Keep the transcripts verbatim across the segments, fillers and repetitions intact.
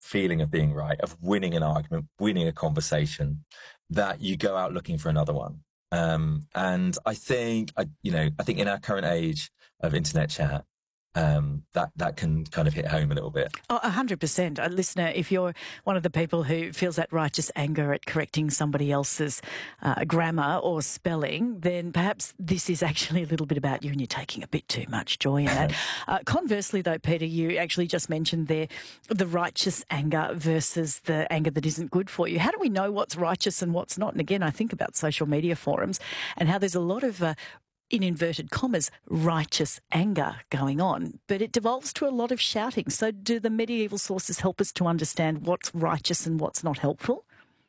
feeling of being right, of winning an argument, winning a conversation, that you go out looking for another one. Um, and I think, I, you know, I think in our current age of internet chat, um, that, that can kind of hit home a little bit. Oh, a hundred percent. A listener, if you're one of the people who feels that righteous anger at correcting somebody else's uh, grammar or spelling, then perhaps this is actually a little bit about you and you're taking a bit too much joy in that. uh, conversely, though, Peter, you actually just mentioned there the righteous anger versus the anger that isn't good for you. How do we know what's righteous and what's not? And again, I think about social media forums and how there's a lot of uh, in inverted commas, righteous anger going on, but it devolves to a lot of shouting. So do the medieval sources help us to understand what's righteous and what's not helpful?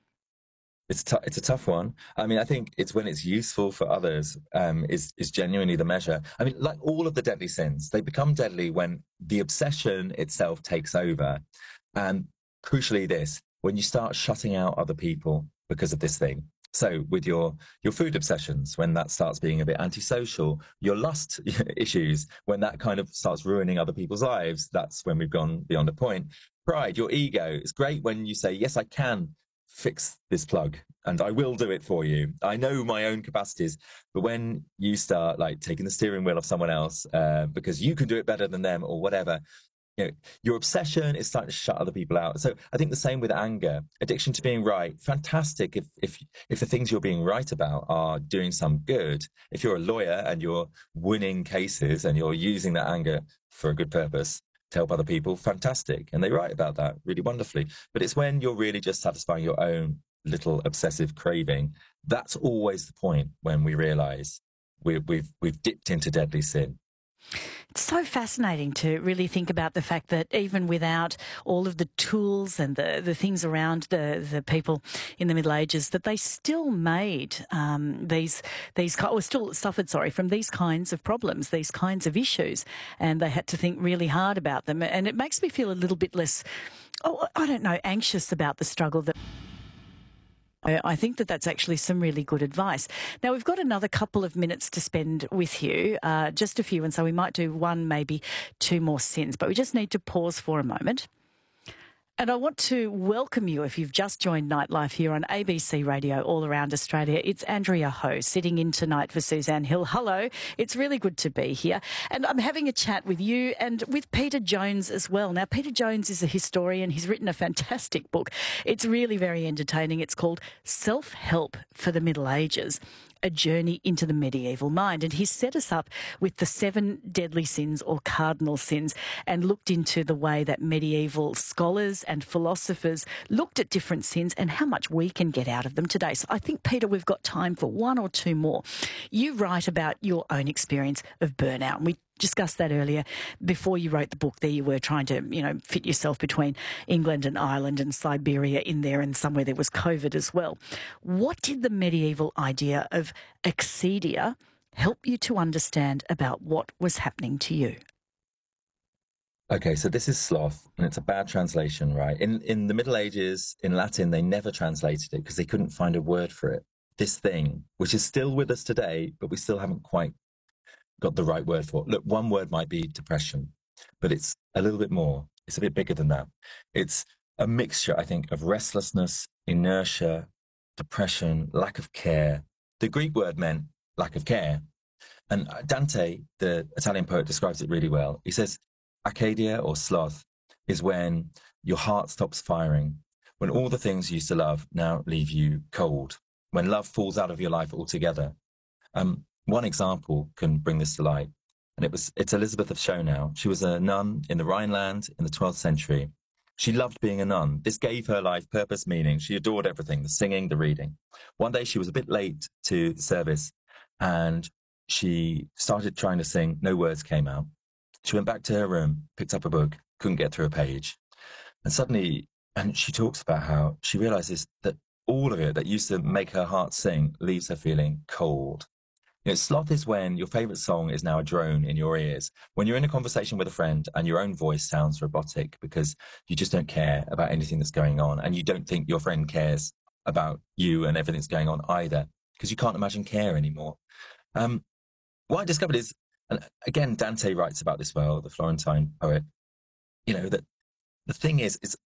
It's, t- it's a tough one. I mean, I think it's when it's useful for others um, is, is genuinely the measure. I mean, like all of the deadly sins, they become deadly when the obsession itself takes over. And crucially this, when you start shutting out other people because of this thing. So with your, your food obsessions, when that starts being a bit antisocial, your lust issues, when that kind of starts ruining other people's lives, that's when we've gone beyond a point. Pride, your ego. It's great when you say, yes, I can fix this plug and I will do it for you. I know my own capacities. But when you start like taking the steering wheel of someone else uh, because you can do it better than them or whatever, you know, your obsession is starting to shut other people out. So I think the same with anger, addiction to being right. Fantastic if if if the things you're being right about are doing some good. If you're a lawyer and you're winning cases and you're using that anger for a good purpose to help other people, fantastic. And they write about that really wonderfully. But it's when you're really just satisfying your own little obsessive craving. That's always the point when we realize we, we've we've dipped into deadly sin. It's so fascinating to really think about the fact that even without all of the tools and the, the things around the, the people in the Middle Ages, that they still made um, these, these or still suffered, sorry, from these kinds of problems, these kinds of issues, and they had to think really hard about them. And it makes me feel a little bit less, oh, I don't know, anxious about the struggle that I think that that's actually some really good advice. Now, we've got another couple of minutes to spend with you, uh, just a few, and so we might do one, maybe two more sins, but we just need to pause for a moment. And I want to welcome you if you've just joined Nightlife here on A B C Radio all around Australia. It's Andrea Ho sitting in tonight for Suzanne Hill. Hello. It's really good to be here. And I'm having a chat with you and with Peter Jones as well. Now, Peter Jones is a historian. He's written a fantastic book. It's really very entertaining. It's called Self-Help for the Middle Ages, a journey into the medieval mind. And he's set us up with the seven deadly sins or cardinal sins and looked into the way that medieval scholars and philosophers looked at different sins and how much we can get out of them today. So I think, Peter, we've got time for one or two more. You write about your own experience of burnout. And we discussed that earlier. Before you wrote the book, there you were trying to, you know, fit yourself between England and Ireland and Siberia in there, and somewhere there was COVID as well. What did the medieval idea of excedia help you to understand about what was happening to you? Okay, so this is sloth, and it's a bad translation, right? In in the Middle Ages, in Latin, they never translated it because they couldn't find a word for it. This thing, which is still with us today, but we still haven't quite got the right word for it. Look, one word might be depression, but it's a little bit more. It's a bit bigger than that. It's a mixture, I think, of restlessness, inertia, depression, lack of care. The Greek word meant lack of care. And Dante, the Italian poet, describes it really well. He says, Acedia or sloth is when your heart stops firing, when all the things you used to love now leave you cold, when love falls out of your life altogether. Um, One example can bring this to light, and it was it's Elizabeth of Schonau. She was a nun in the Rhineland in the twelfth century. She loved being a nun. This gave her life purpose, meaning. She adored everything, the singing, the reading. One day she was a bit late to the service, and she started trying to sing. No words came out. She went back to her room, picked up a book, couldn't get through a page. And suddenly, and she talks about how she realizes that all of it that used to make her heart sing leaves her feeling cold. You know, sloth is when your favorite song is now a drone in your ears. When you're in a conversation with a friend and your own voice sounds robotic because you just don't care about anything that's going on, and you don't think your friend cares about you and everything that's going on either, because you can't imagine care anymore. Um, what I discovered is, and again, Dante writes about this well, the Florentine poet, you know, that the thing is, is